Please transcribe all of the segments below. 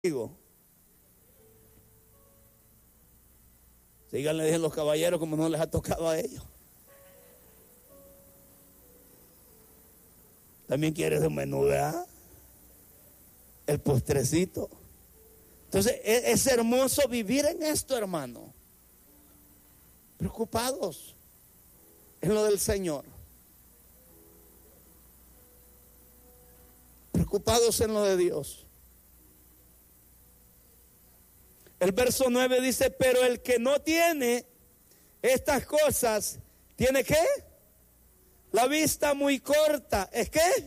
Digo, síganle diciendo los caballeros como no les ha tocado a ellos. También quieres un menú, ¿verdad? El postrecito. Entonces es hermoso vivir en esto, hermano. Preocupados en lo del Señor. Preocupados en lo de Dios. El verso 9 dice, pero el que no tiene estas cosas, ¿tiene qué? La vista muy corta. ¿Es qué?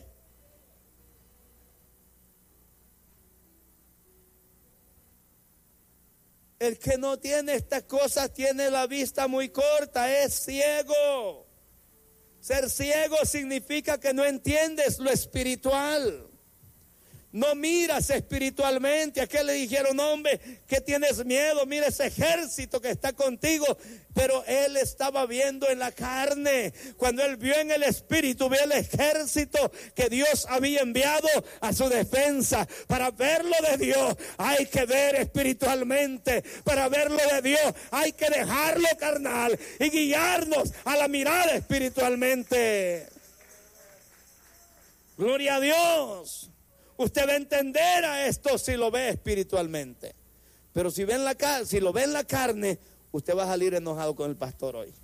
El que no tiene estas cosas tiene la vista muy corta, es ciego. Ser ciego significa que no entiendes lo espiritual. No miras espiritualmente. ¿A qué le dijeron, hombre, que tienes miedo? Mira ese ejército que está contigo. Pero él estaba viendo en la carne. Cuando él vio en el espíritu, vio el ejército que Dios había enviado a su defensa. Para verlo de Dios hay que ver espiritualmente. Para verlo de Dios hay que dejarlo carnal y guiarnos a la mirada espiritualmente. Gloria a Dios. Usted va a entender a esto si lo ve espiritualmente. Pero si lo ve en la carne, usted va a salir enojado con el pastor hoy.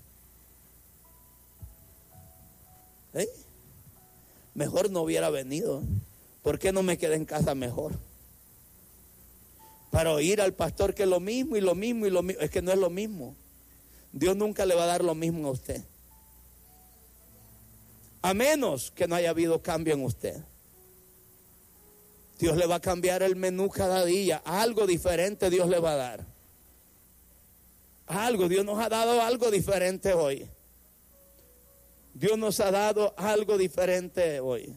¿Eh? Mejor no hubiera venido. ¿Por qué no me quedé en casa mejor? Para oír al pastor que es lo mismo y lo mismo y lo mismo. Es que no es lo mismo. Dios nunca le va a dar lo mismo a usted. A menos que no haya habido cambio en usted. Dios le va a cambiar el menú cada día. Algo diferente Dios le va a dar. Dios nos ha dado algo diferente hoy. Dios nos ha dado algo diferente hoy.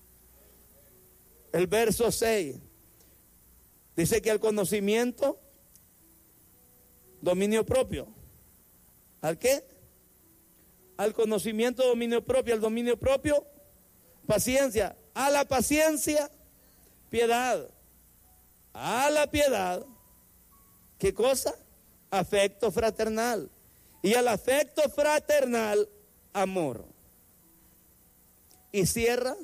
El verso 6 dice que al conocimiento, dominio propio. ¿Al qué? Al conocimiento, dominio propio. Al dominio propio, paciencia. A la paciencia, piedad. A la piedad, ¿qué cosa? Afecto fraternal. Y al afecto fraternal, amor. Y cierra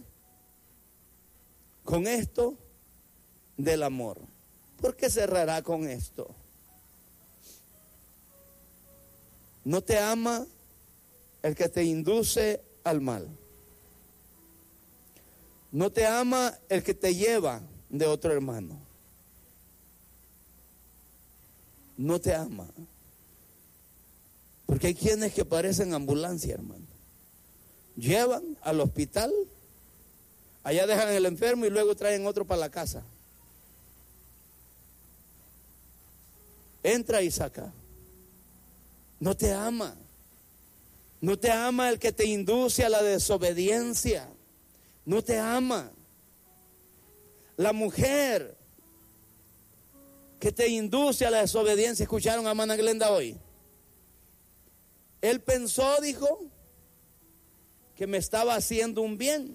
con esto del amor. ¿Por qué cerrará con esto? No te ama el que te induce al mal. No te ama el que te lleva de otro hermano. No te ama. Porque hay quienes que parecen ambulancia, hermano. Llevan al hospital, allá dejan el enfermo y luego traen otro para la casa. Entra y saca. No te ama. No te ama el que te induce a la desobediencia. No te ama. La mujer que te induce a la desobediencia. ¿Escucharon a Mana Glenda hoy? Él pensó, dijo, que me estaba haciendo un bien,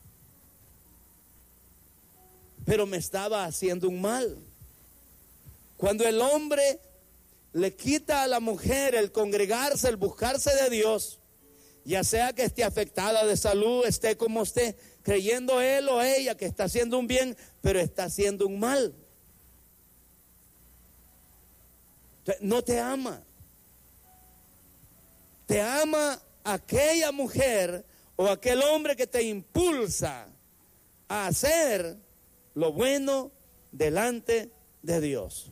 pero me estaba haciendo un mal. Cuando el hombre le quita a la mujer el congregarse, el buscarse de Dios, ya sea que esté afectada de salud, esté como esté, creyendo él o ella que está haciendo un bien, pero está haciendo un mal. Entonces, no te ama. Te ama aquella mujer o aquel hombre que te impulsa a hacer lo bueno delante de Dios.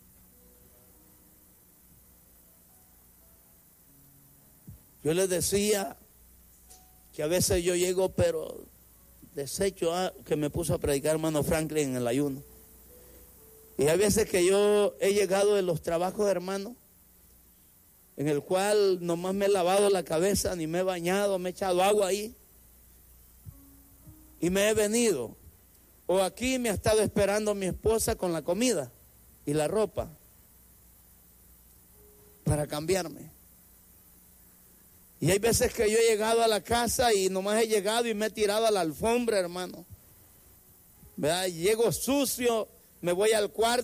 Yo les decía que a veces yo llego, pero desecho que me puso a predicar hermano Franklin en el ayuno. Y hay veces que yo he llegado de los trabajos, hermano, en el cual nomás me he lavado la cabeza, ni me he bañado, me he echado agua ahí. Y me he venido. O aquí me ha estado esperando mi esposa con la comida y la ropa para cambiarme. Y hay veces que yo he llegado a la casa y nomás he llegado y me he tirado a la alfombra, hermano. ¿Verdad? Llego sucio, me voy al cuarto.